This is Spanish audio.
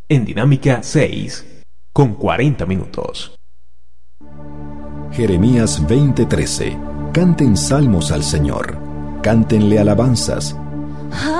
en Dinámica 6, con 40 minutos. Jeremías 20:13. Canten salmos al Señor, cántenle alabanzas.